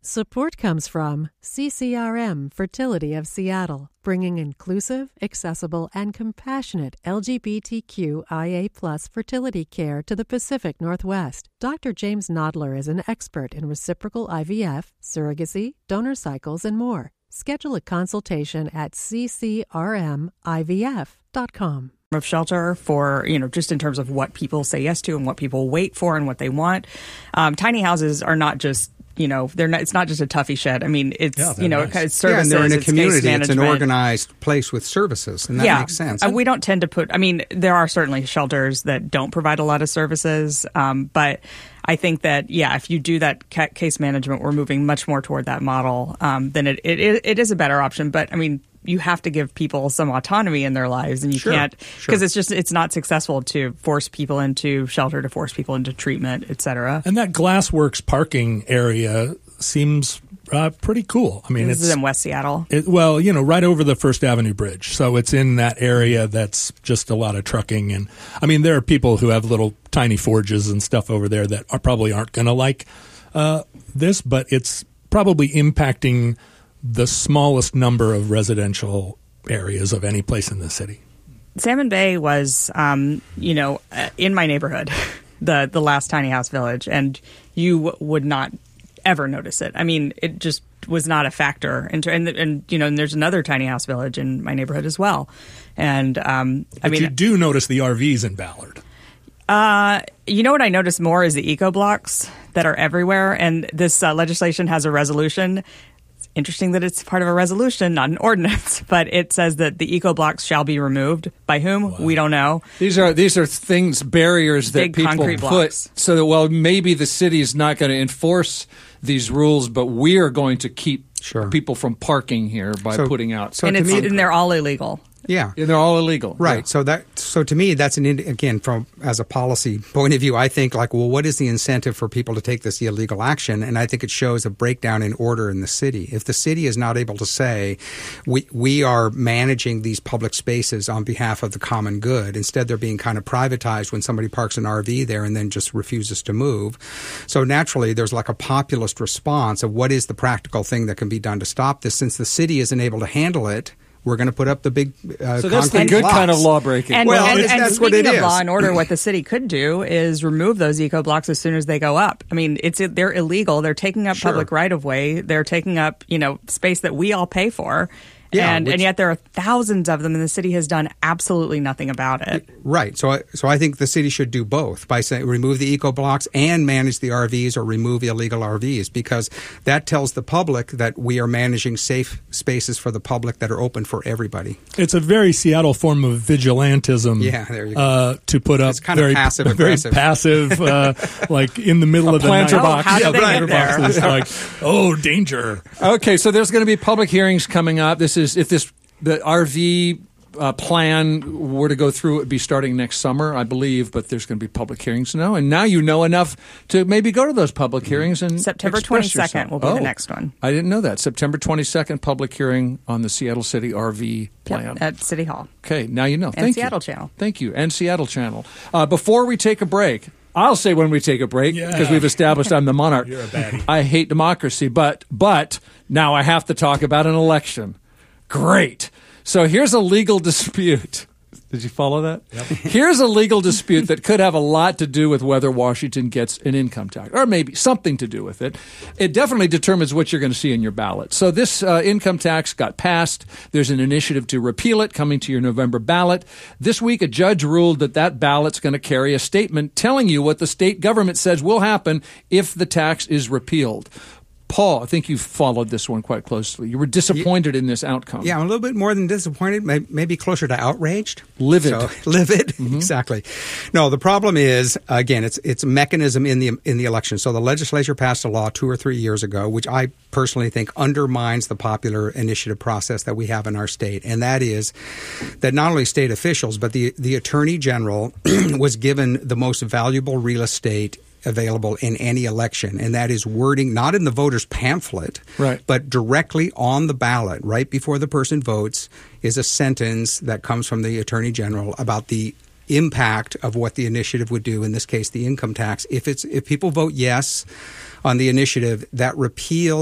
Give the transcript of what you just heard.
Support comes from CCRM Fertility of Seattle, bringing inclusive, accessible, and compassionate LGBTQIA+ fertility care to the Pacific Northwest. Dr. James Nodler is an expert in reciprocal IVF, surrogacy, donor cycles, and more. Schedule a consultation at ccrmivf.com. Of shelter for, just in terms of what people say yes to and what people wait for and what they want. Tiny houses are not just, they're not. It's not just a Tuffy shed. I mean, it's nice. It's services. And they're in a it's community. case It's an management. organized place with services, and that makes sense. We don't tend to put. I mean, there are certainly shelters that don't provide a lot of services, but I think that if you do that case management, we're moving much more toward that model. Then it is a better option. But I mean, you have to give people some autonomy in their lives, and you can't, because it's not successful to force people into shelter, to force people into treatment, et cetera. And that Glassworks parking area seems pretty cool. I mean, this is in West Seattle. Right over the First Avenue Bridge. So it's in that area that's just a lot of trucking. And I mean, there are people who have little tiny forges and stuff over there that probably aren't going to like this, but it's probably impacting the smallest number of residential areas of any place in the city. Salmon Bay was, in my neighborhood, the last tiny house village, and you would not ever notice it. I mean, it just was not a factor. And there's another tiny house village in my neighborhood as well. And you do notice the RVs in Ballard. What I notice more is the eco blocks that are everywhere. And this legislation has a resolution. Interesting that it's part of a resolution, not an ordinance, but it says that the eco blocks shall be removed. By whom? Wow. We don't know. These are barriers that big people put so that, maybe the city is not going to enforce these rules, but we are going to keep people from parking here by putting out. And they're all illegal. Yeah. They're all illegal. Right. Yeah. So to me, that's as a policy point of view, I think what is the incentive for people to take this illegal action? And I think it shows a breakdown in order in the city. If the city is not able to say, we are managing these public spaces on behalf of the common good, instead they're being kind of privatized when somebody parks an RV there and then just refuses to move. So naturally, there's a populist response of what is the practical thing that can be done to stop this. Since the city isn't able to handle it, we're going to put up the big so that's the good blocks. kind of law breaking. And that's what it speaking is. of law and order, what the city could do is remove those eco blocks as soon as they go up. I mean, they're illegal. They're taking up public right of way. They're taking up space that we all pay for. Yeah, and yet there are thousands of them, and the city has done absolutely nothing about it. Right. So I think the city should do both by saying remove the eco blocks and manage the RVs or remove illegal RVs, because that tells the public that we are managing safe spaces for the public that are open for everybody. It's a very Seattle form of vigilantism. Yeah, there you go. To put up it's kind of passive aggressive. Very passive, like in the middle of the night. Box. How did they get there? It's like, danger. Okay, so there's going to be public hearings coming up. If the RV plan were to go through, it would be starting next summer, I believe, but there's going to be public hearings now. And now you know enough to maybe go to those public hearings and September 22nd will be the next one. I didn't know that. September 22nd, public hearing on the Seattle City RV plan. At City Hall. Okay, now you know. And Thank Seattle you. Channel. Thank you. And Seattle Channel. Before we take a break, I'll say when we take a break, because we've established I'm the monarch. You're a baddie. I hate democracy, but now I have to talk about an election. Great. So here's a legal dispute. Did you follow that? Yep. Here's a legal dispute that could have a lot to do with whether Washington gets an income tax, or maybe something to do with it. It definitely determines what you're going to see in your ballot. So this income tax got passed. There's an initiative to repeal it coming to your November ballot. This week, a judge ruled that ballot's going to carry a statement telling you what the state government says will happen if the tax is repealed. Paul, I think you followed this one quite closely. You were disappointed in this outcome. Yeah, I'm a little bit more than disappointed, maybe closer to outraged. Livid. Livid, exactly. No, the problem is, again, it's a mechanism in the election. So the legislature passed a law 2 or 3 years ago, which I personally think undermines the popular initiative process that we have in our state. And that is that not only state officials, but the Attorney General was given the most valuable real estate available in any election, and that is wording not in the voter's pamphlet, right, but directly on the ballot, right before the person votes, is a sentence that comes from the Attorney General about the impact of what the initiative would do, in this case the income tax. If people vote yes on the initiative, that repeal